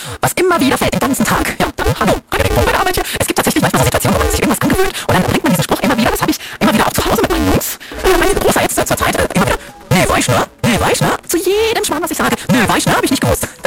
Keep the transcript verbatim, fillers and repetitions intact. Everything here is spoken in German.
was immer wieder fällt den ganzen Tag. Ja, dann, hallo, Punkt bei der Arbeit hier. Es gibt tatsächlich manchmal so Situationen, wo man sich irgendwas angewöhnt und dann bringt man diesen Spruch immer wieder. Das habe ich immer wieder auch zu Hause mit meinen Jungs. Äh, meine Großer jetzt zur Zeit äh, immer wieder. Nee, Weichner, nee, Weichner. Zu jedem Schmarrn, was ich sage. Nee, Weichner habe ich nicht gewusst.